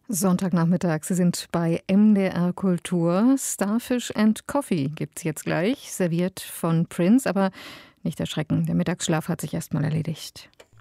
Sonntagnachmittag, Sie sind bei MDR Kultur. Starfish and Coffee gibt's jetzt gleich, serviert von Prince. Aber nicht erschrecken, der Mittagsschlaf hat sich erstmal erledigt.